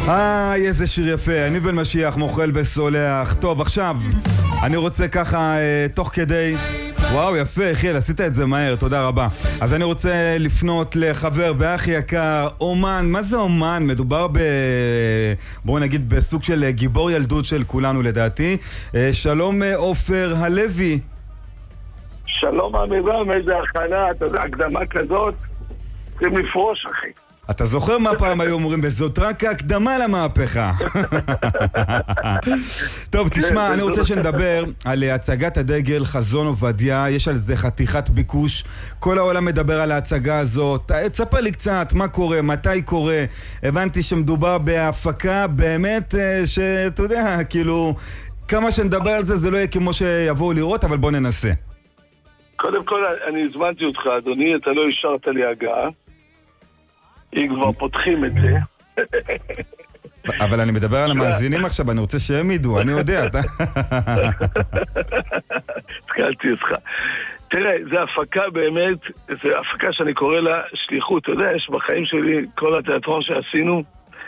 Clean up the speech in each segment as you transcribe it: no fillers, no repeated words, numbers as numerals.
איזה שיר יפה, אני בן משיח, מוכל בסולח. טוב, עכשיו, אני רוצה ככה, תוך כדי... וואו, יפה, יחיאל, עשית את זה מהר, תודה רבה. אז אני רוצה לפנות לחבר ואח יקר, אומן. מה זה אומן? מדובר בואו נגיד בסוג של גיבור ילדות של כולנו לדעתי. שלום עופר הלוי. שלום עמירם, איזה הכנה, אתה יודע, הקדמה כזאת, צריכים לפרוש, אחי. אתה זוכר מה פעם היו אומרים? וזאת רק ההקדמה למהפכה. טוב, תשמע, אני רוצה שנדבר על הצגת הדגל חזון עובדיה. יש על זה חתיכת ביקוש. כל העולם מדבר על ההצגה הזאת. תספר לי קצת מה קורה, מתי קורה. הבנתי שמדובר בהפקה באמת שאתה יודע, כאילו, כמה שנדבר על זה, זה לא יהיה כמו שיבואו לראות, אבל בוא ננסה. קודם כל, אני הזמנתי אותך, אדוני, אתה לא השארת לי הגעה. אם כבר פותחים את זה. אבל אני מדבר על המאזינים עכשיו, אני רוצה שהם ידעו, אני יודע. התקלתי אותך. תראה, זו הפקה באמת, זו הפקה שאני קורא לה שליחות. אתה יודע, יש בחיים שלי, כל התיאטרון שעשינו,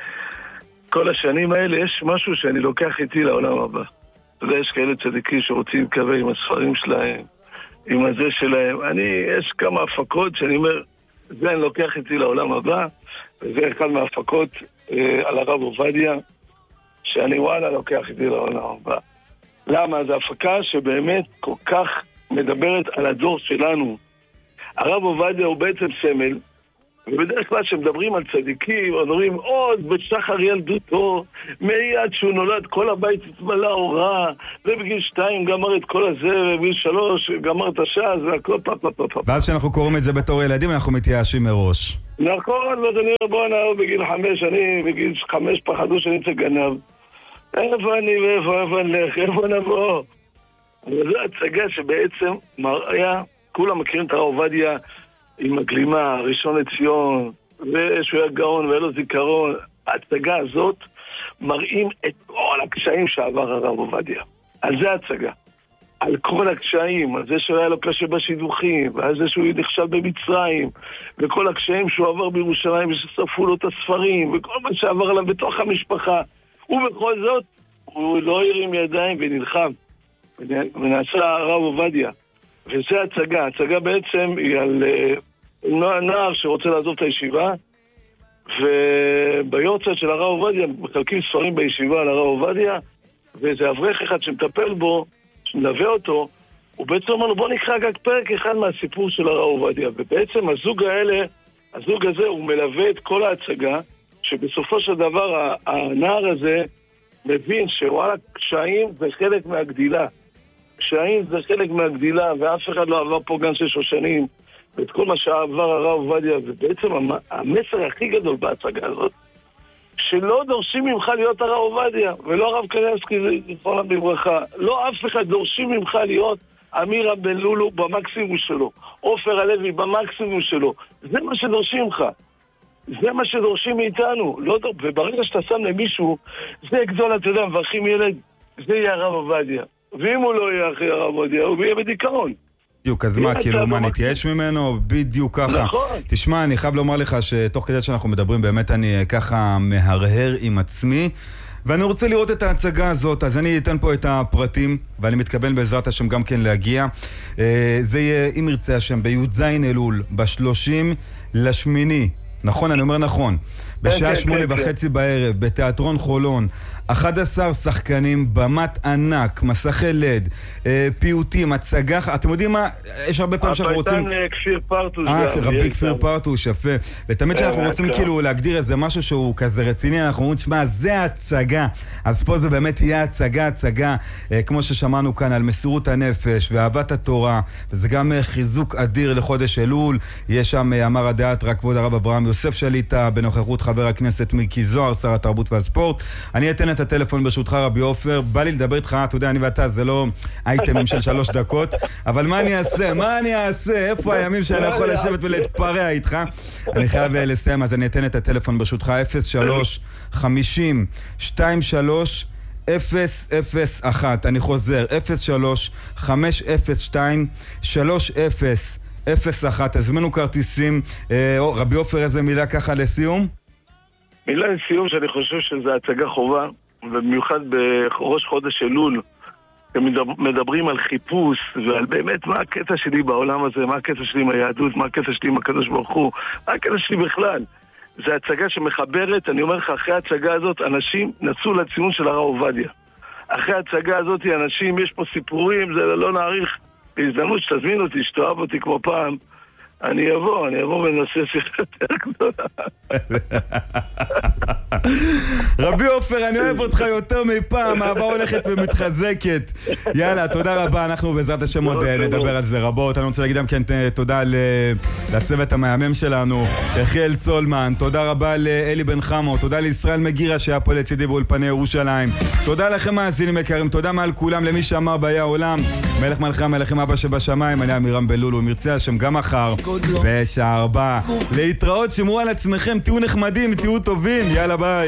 כל השנים האלה, יש משהו שאני לוקח איתי לעולם הבא. אתה יודע, יש כאלה צדיקים שרוצים לקבל עם הספרים שלהם, עם הזה שלהם. יש כמה הפקות שאני אומר, זה אני לוקח איתי לעולם הבא, וזה אחד מההפקות על הרב עובדיה, שאני וואלה לוקח איתי לעולם הבא. למה? זו הפקה שבאמת כל כך מדברת על הדור שלנו. הרב עובדיה הוא בעצם סמל, ובדרך כלל שמדברים על צדיקים, אומרים, עוד בשחר ילדותו, מיד שהוא נולד, כל הבית התמלא אורה, ובגיל 2 גמר את כל הזה, ובגיל 3 גמר את השעה, זה הכל פאפ. ואז שאנחנו קוראים את זה בתור ילדים, אנחנו מתייאשים מראש. נכון, ואני בוא נעבור בגיל 5, אני בגיל 5 פחדו שאני אצא גנב. איפה אני ואיפה נלך, איפה נבוא? אבל זו הצגה שבעצם מראה, כולם מכירים את הרב עובדיה, עם הגלימה, ראשון לציון, ושהוא היה גאון ואין לו זיכרון. ההצגה הזאת מראים את כל הקשיים שעבר הרב עובדיה. על זה ההצגה. על כל הקשיים, על זה שהיה לו קשה בשידוכים, ועל זה שהוא נכשל במצרים, וכל הקשיים שהוא עבר בירושלים וששרפו לו את הספרים, וכל מה שעבר עליו בתוך המשפחה. ובכל זאת, הוא לא הרים ידיים ונלחם. ונעשה הרב עובדיה. וזה הצגה. הצגה בעצם היא על נער שרוצה לעזוב את הישיבה, וביורצייט של הרב עובדיה מחלקים ספרים בישיבה על הרב עובדיה, ואיזה אברך אחד שמטפל בו, שמלווה אותו, הוא בעצם אומר לו בוא נקרא רק פרק אחד מהסיפור של הרב עובדיה. ובעצם הזוג הזה הוא מלווה את כל ההצגה, שבסופו של דבר הנער הזה מבין שוואלה קשיים זה חלק מהגדילה. קשיים זה חלק מהגדילה, ואף אחד לא עבר פה גן של שושנים, ואת כל מה שעבר הרב עובדיה, ובעצם המסר הכי גדול בהצגה הזאת, שלא דורשים ממך להיות הרב עובדיה, ולא הרב קניבסקי זיכרונם לברכה, לא אף אחד דורשים ממך להיות אמיר בן לולו במקסימום שלו, עופר הלוי במקסימום שלו, זה מה שדורשים ממך. זה מה שדורשים מאיתנו, וברגע שאתה שם למישהו, זה גדול, אתה יודע, מברכים ילד, זה יהיה הרב עובדיה. ואם הוא לא יהיה אחרי הרב עובדיה, הוא יהיה בדיכאון. בדיוק, אז מה, כאילו, מה נתייאש ממנו? בדיוק ככה. נכון. תשמע, אני חייב לומר לך שתוך כדי שאנחנו מדברים, באמת אני ככה מהרהר עם עצמי, ואני רוצה לראות את ההצגה הזאת, אז אני אתן פה את הפרטים, ואני מתכוון בעזרת השם גם כן להגיע. זה יהיה, אם ירצה השם, בי"ז אלול, ב-30/8. נכון, אני אומר נכון. בשעה 8:30 בערב, בתיאטרון חולון, 11 שחקנים, במת ענק, מסכי לד, פיוטים, הצגה, אתם יודעים מה? יש הרבה פעמים שאנחנו רוצים... הפייטן כפיר פרטוש. רבי כפיר פרטוש, יפה. ותמיד שאנחנו רוצים כאילו להגדיר איזה משהו שהוא כזה רציני, אנחנו אומרים, שמע, זה הצגה. אז פה זה באמת יהיה הצגה, כמו ששמענו כאן, על מסירות הנפש ואהבת התורה, וזה גם חיזוק אדיר לחודש אלול. יש שם, אמר הדעת, רק כבוד הרב אברהם יוסף שליטה, בנוכחות חבר הכנסת מיקי זוהר, שר התרבות והספורט. אני אתן את הטלפון ברשותך רבי עופר, בא לי לדבר איתך, אתה יודע, אני ואתה, זה לא אייטמים של 3 דקות, אבל מה אני אעשה? איפה הימים שאני יכול לשבת ולהתפרע איתך? אני חייב לסיים, אז אני אתן את הטלפון ברשותך, 03-50-23-001, אני חוזר, 03-502-3001, תזמינו כרטיסים. רבי עופר, איזה מילה ככה לסיום? מילה לסיום שאני חושב שזה הצגה חובה, ובמיוחד בראש חודש אלול, מדברים על חיפוש ועל באמת מה הקטע שלי בעולם הזה, מה הקטע שלי עם היהדות, מה הקטע שלי עם הקדוש ברוך הוא, מה הקטע שלי בכלל. זה הצגה שמחברת, אני אומר לך, אחרי ההצגה הזאת אנשים נסעו לציון של הרב עובדיה. אחרי ההצגה הזאת אנשים, יש פה סיפורים, זה לא נעריך, בהזדמנות שתזמין אותי, שתאהב אותי כמו פעם, אני אבוא ונעשה שיחה יותר גדולה. רבי עופר, אני אוהב אותך יותר מפעם, אהבה הולכת ומתחזקת. יאללה, תודה רבה, אנחנו בעזרת השם עוד נדבר על זה רבות. אני רוצה להגיד גם כן תודה לצוות המאמם שלנו, יחיאל צולמן, תודה רבה לאלי בן חמו, תודה לישראל מגירה שהיה פה לצידי באולפני ירושלים, תודה לכם מאזינים יקרים, תודה מעל כולם למי שאמר באי העולם, מלך מלכי המלכים אבא שבשמיים, אני אמירם בלולו, מרצה השם גם מחר בשעה 4. להתראות, שמרו על עצמכם, תהיו נחמדים, תהיו טובים, יאללה ביי.